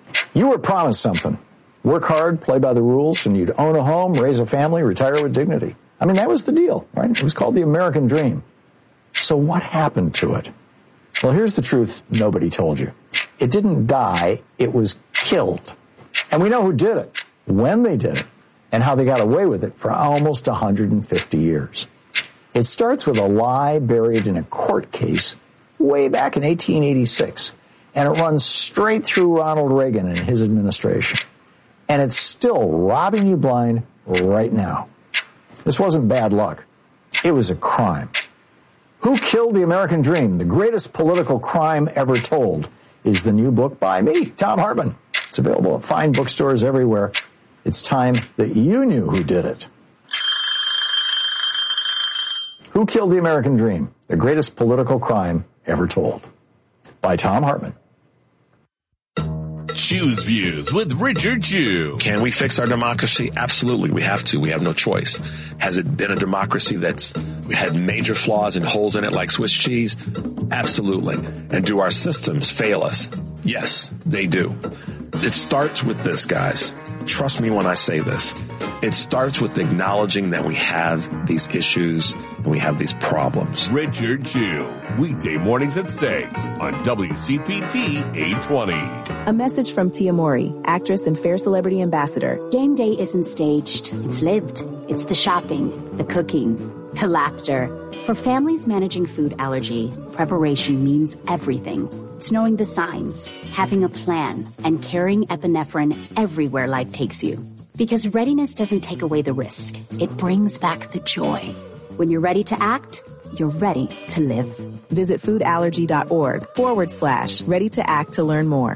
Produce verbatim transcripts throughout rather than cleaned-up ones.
You were promised something. Work hard, play by the rules, and you'd own a home, raise a family, retire with dignity. I mean, that was the deal, right? It was called the American Dream. So what happened to it? Well, here's the truth nobody told you. It didn't die, it was killed. And we know who did it, when they did it, and how they got away with it for almost one hundred fifty years. It starts with a lie buried in a court case way back in eighteen eighty-six, and it runs straight through Ronald Reagan and his administration. And it's still robbing you blind right now. This wasn't bad luck. It was a crime. Who Killed the American Dream? The Greatest Political Crime Ever Told is the new book by me, Thom Hartmann. It's available at fine bookstores everywhere. It's time that you knew who did it. Who Killed the American Dream? The Greatest Political Crime Ever Told by Thom Hartmann. Choose Views with Richard Chew. Can we fix our democracy? Absolutely. We have to. We have no choice. Has it been a democracy that's had major flaws and holes in it like Swiss cheese? Absolutely. And do our systems fail us? Yes, they do. It starts with this, guys. Trust me when I say this. It starts with acknowledging that we have these issues and we have these problems. Richard Chew, weekday mornings at six on W C P T eight twenty. A message from Tia Mowry, actress and Fair Celebrity Ambassador. Game day isn't staged. It's lived. It's the shopping, the cooking, the laughter. For families managing food allergy, preparation means everything. It's knowing the signs, having a plan, and carrying epinephrine everywhere life takes you. Because readiness doesn't take away the risk. It brings back the joy. When you're ready to act, you're ready to live. Visit foodallergy.org forward slash ready to act to learn more.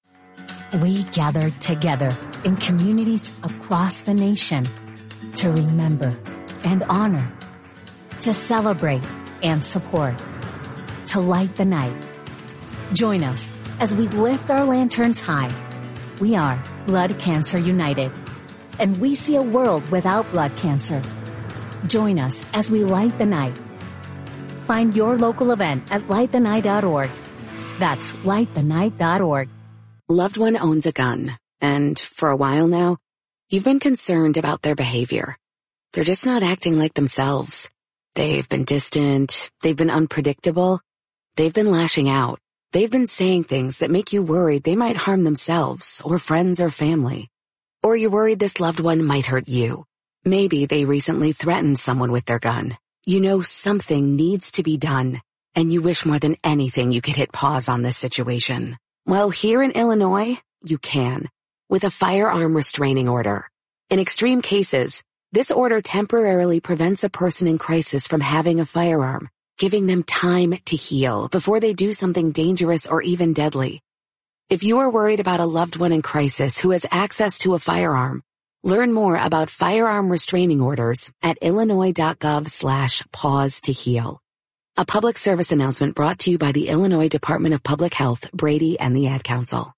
We gather together in communities across the nation to remember and honor, to celebrate and support, to light the night. Join us as we lift our lanterns high. We are Blood Cancer United, and we see a world without blood cancer. Join us as we light the night. Find your local event at light the night dot org. That's light the night dot org. Loved one owns a gun, and for a while now, you've been concerned about their behavior. They're just not acting like themselves. They've been distant, they've been unpredictable, they've been lashing out. They've been saying things that make you worried they might harm themselves or friends or family. Or you're worried this loved one might hurt you. Maybe they recently threatened someone with their gun. You know something needs to be done, and you wish more than anything you could hit pause on this situation. Well, here in Illinois, you can, with a firearm restraining order. In extreme cases, this order temporarily prevents a person in crisis from having a firearm, giving them time to heal before they do something dangerous or even deadly. If you are worried about a loved one in crisis who has access to a firearm, learn more about firearm restraining orders at illinois.gov slash pause to heal. A public service announcement brought to you by the Illinois Department of Public Health, Brady, and the Ad Council.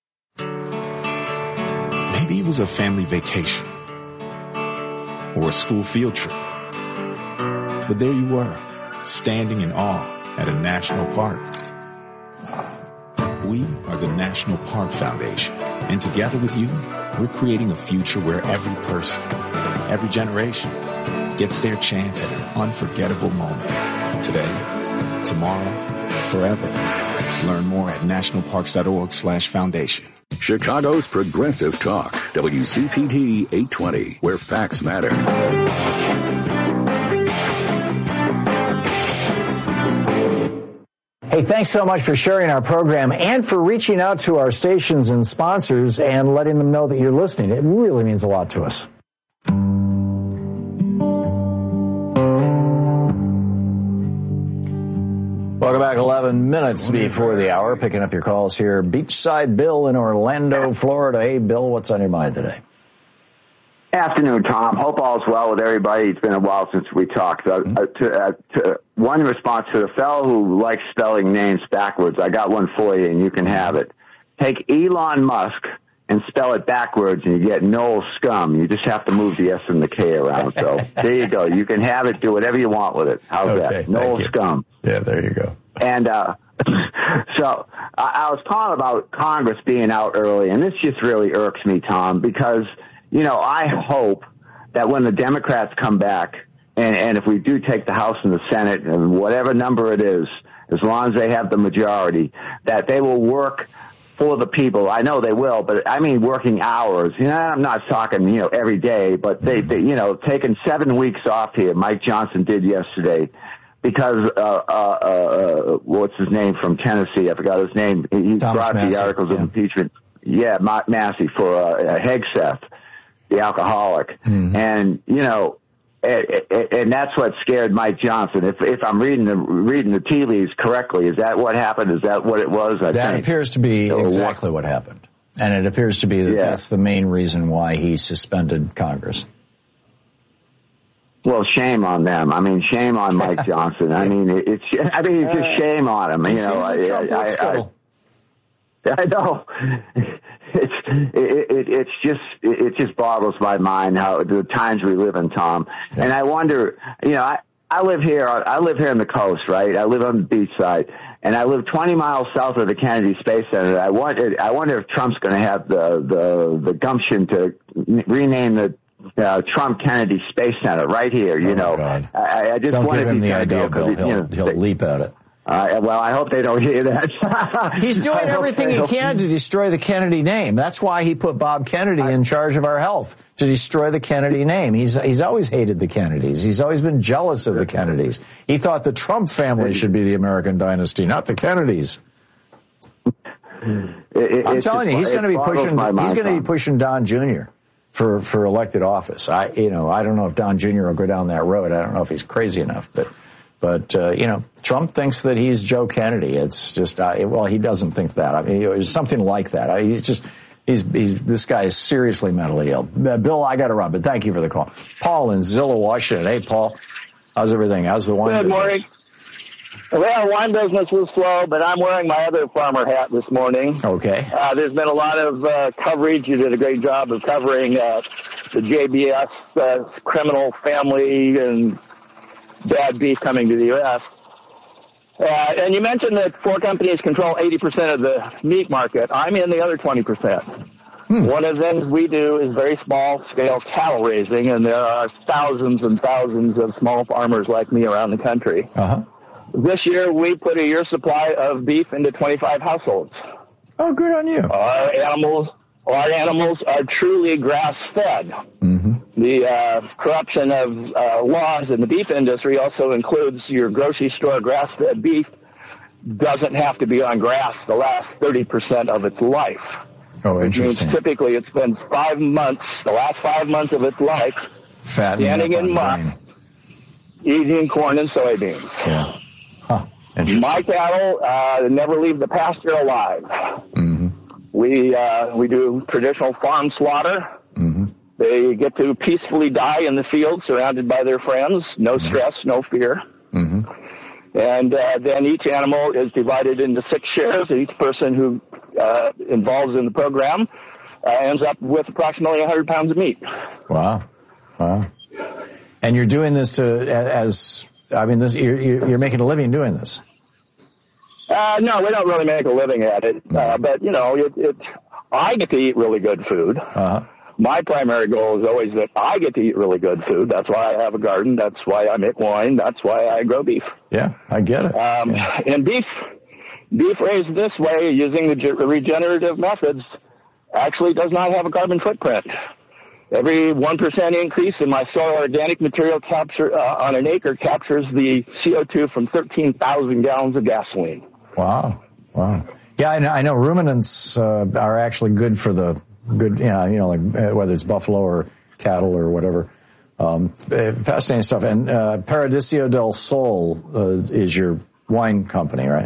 Maybe it was a family vacation or a school field trip. But there you were, standing in awe at a national park. We are the National Park Foundation, and together with you, we're creating a future where every person, every generation, gets their chance at an unforgettable moment. Today, tomorrow, forever. Learn more at nationalparks.org slash foundation. Chicago's Progressive Talk, W C P T eight twenty, where facts matter. Hey, thanks so much for sharing our program and for reaching out to our stations and sponsors and letting them know that you're listening. It really means a lot to us. Welcome back. eleven minutes before the hour. Picking up your calls here. Beachside Bill in Orlando, Florida. Hey, Bill, what's on your mind today? Afternoon, Tom. Hope all's well with everybody. It's been a while since we talked. Uh, uh, to, uh, to one response to the fellow who likes spelling names backwards, I got one for you, and you can have it. Take Elon Musk and spell it backwards, and you get Noel Scum. You just have to move the S and the K around. So there you go. You can have it. Do whatever you want with it. How's okay, that? Noel Scum. Yeah, there you go. And uh, So I, I was calling about Congress being out early, and this just really irks me, Tom, because, you know, I hope that when the Democrats come back, and, and if we do take the House and the Senate, and whatever number it is, as long as they have the majority, that they will work for the people. I know they will, but I mean working hours. You know, I'm not talking, you know, every day, but they, they you know, taking seven weeks off here, Mike Johnson did yesterday, because, uh, uh, uh, what's his name from Tennessee? I forgot his name. He Thomas brought Massey, the articles yeah. of impeachment. Yeah, Ma- Massey for, uh, Hegseth, the alcoholic. Mm-hmm. And, you know, and, and that's what scared Mike Johnson. If, if I'm reading the, reading the tea leaves correctly, is that what happened? Is that what it was? I that think. appears to be So exactly what happened. And it appears to be that yeah. that's the main reason why he suspended Congress. Well, shame on them. I mean, shame on Mike Johnson. I mean, it's, I mean, it's just shame on him. You know, I, I, I, I know. It's, it, it, it's just, it just boggles my mind how the times we live in, Tom. Yeah. And I wonder, you know, I, I live here, I live here on the coast, right? I live on the beach side, and I live twenty miles south of the Kennedy Space Center. I wonder, I wonder if Trump's going to have the, the, the gumption to rename the Uh, Trump Kennedy Space Center right here, you oh know. I, I just don't wanted give him to the idea, Bill. It, he'll, you know, he'll they, leap at it. Uh, well, I hope they don't hear that. He's doing everything he can to destroy the Kennedy name. That's why he put Bob Kennedy in charge of our health, to destroy the Kennedy name. He's he's always hated the Kennedys. He's always been jealous of the Kennedys. He thought the Trump family should be the American dynasty, not the Kennedys. It, it, I'm telling just, you, he's going to be pushing. He's going to be on. pushing Don Junior for for elected office. I you know I don't know if Don Junior will go down that road. I don't know if he's crazy enough, but but uh, you know Trump thinks that he's Joe Kennedy. It's just uh, well he doesn't think that. I mean it's something like that. I, he's just he's he's this guy is seriously mentally ill. Uh, Bill, I got to run, but thank you for the call. Paul in Zillow, Washington. Hey, Paul, how's everything? How's the wine Good business? morning. Well, wine business is slow, but I'm wearing my other farmer hat this morning. Okay. Uh, there's been a lot of uh, coverage. You did a great job of covering uh, the J B S uh, criminal family and bad beef coming to the U S Uh, and you mentioned that four companies control eighty percent of the meat market. I'm in the other twenty percent. Hmm. One of the things we do is very small-scale cattle raising, and there are thousands and thousands of small farmers like me around the country. Uh-huh. This year, we put a year's supply of beef into twenty-five households. Oh, good on you. Our animals, our animals are truly grass-fed. Mm-hmm. The uh, corruption of uh, laws in the beef industry also includes your grocery store grass-fed beef doesn't have to be on grass the last thirty percent of its life. Oh, interesting. Which means typically it spends five months, the last five months of its life, Fattening standing in muck, grain. eating corn and soybeans. Yeah. Huh. My cattle uh, never leave the pasture alive. Mm-hmm. We uh, we do traditional farm slaughter. Mm-hmm. They get to peacefully die in the field, surrounded by their friends. No mm-hmm. stress, no fear. Mm-hmm. And uh, then each animal is divided into six shares. Each person who uh, involves in the program uh, ends up with approximately one hundred pounds of meat. Wow, wow! And you're doing this to as. I mean, this, you're, you're making a living doing this. Uh, no, we don't really make a living at it. Uh, but, you know, it, it, I get to eat really good food. Uh-huh. My primary goal is always that I get to eat really good food. That's why I have a garden. That's why I make wine. That's why I grow beef. Yeah, I get it. Um, yeah. And beef, beef raised this way using the regenerative methods actually does not have a carbon footprint. Every one percent increase in my soil organic material capture uh, on an acre captures the C O two from thirteen thousand gallons of gasoline. Wow. Wow. Yeah, I know, I know ruminants uh, are actually good for the good, you know, you know, like whether it's buffalo or cattle or whatever. Um, fascinating stuff. And uh, Paradiso del Sol uh, is your wine company, right?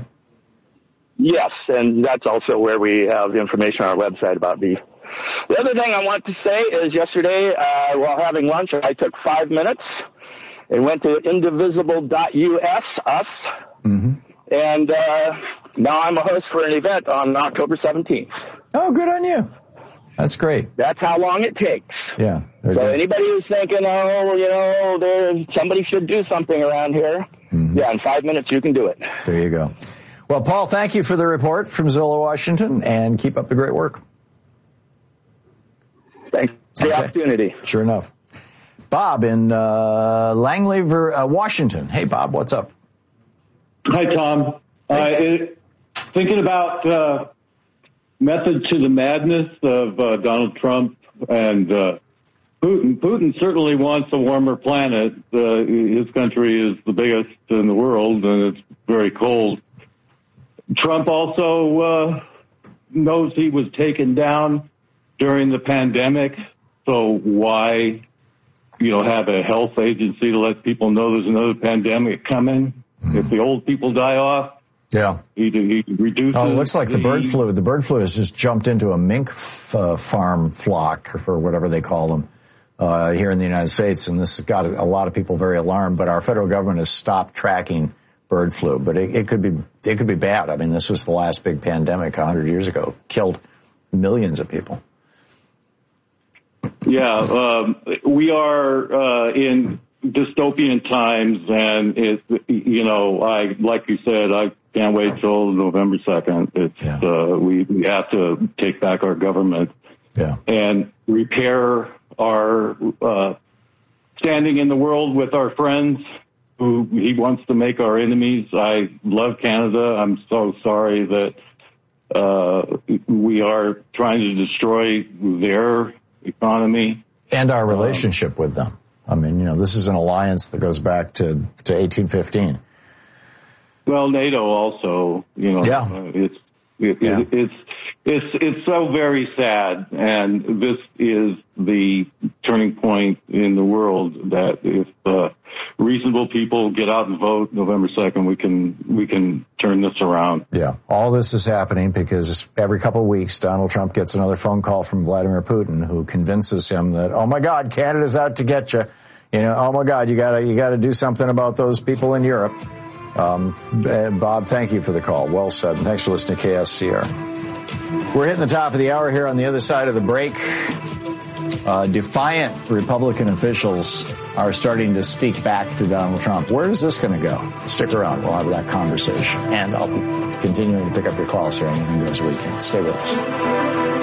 Yes, and that's also where we have information on our website about beef. The other thing I want to say is yesterday, uh, while having lunch, I took five minutes and went to indivisible dot U S, us, mm-hmm. and uh, now I'm a host for an event on October seventeenth. Oh, good on you. That's great. That's how long it takes. Yeah. So good. Anybody who's thinking, oh, you know, there, somebody should do something around here, mm-hmm. yeah, in five minutes you can do it. There you go. Well, Paul, thank you for the report from Zillow, Washington, and keep up the great work. Thanks for the okay. opportunity. Sure enough. Bob in uh, Langley, uh, Washington. Hey, Bob, what's up? Hi, Tom. Uh, it, thinking about uh, method to the madness of uh, Donald Trump and uh, Putin. Putin certainly wants a warmer planet. Uh, his country is the biggest in the world, and it's very cold. Trump also uh, knows he was taken down during the pandemic, so why, you know, have a health agency to let people know there's another pandemic coming? Mm-hmm. If the old people die off, yeah, he, he reduces. Oh, it looks like the, the bird flu. The bird flu has just jumped into a mink f- uh, farm flock, or whatever they call them, uh, here in the United States, and this has got a lot of people very alarmed. But our federal government has stopped tracking bird flu, but it, it could be it could be bad. I mean, this was the last big pandemic a hundred years ago, killed millions of people. Yeah, um, we are uh, in dystopian times, and it, you know, I like you said, I can't wait till November second. It's yeah. uh, we we have to take back our government, yeah. and repair our uh, standing in the world with our friends who he wants to make our enemies. I love Canada. I'm so sorry that uh, we are trying to destroy their economy and our relationship um, with them. I mean, you know, this is an alliance that goes back to, to eighteen fifteen. Well, NATO also, you know, yeah. uh, it's it, yeah. it, it's it's it's so very sad, and this is the turning point in the world that if uh, reasonable people get out and vote November second, we can we can turn this around. Yeah, all this is happening because every couple of weeks, Donald Trump gets another phone call from Vladimir Putin, who convinces him that, oh my God, Canada's out to get you. You know, oh my God, you gotta you gotta do something about those people in Europe. Um, Bob, thank you for the call. Well said. And thanks for listening to K S C R. We're hitting the top of the hour here. On the other side of the break, uh, defiant Republican officials are starting to speak back to Donald Trump. Where is this going to go? Stick around. We'll have that conversation. And I'll be continuing to pick up your calls here on the Windows Weekend. Stay with us.